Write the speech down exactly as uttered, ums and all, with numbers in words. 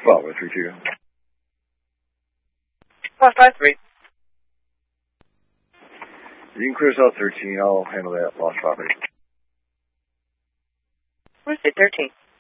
Bravo three two. Five five three. You can clear South thirteen. I'll handle that lost property. Where's it thirteen?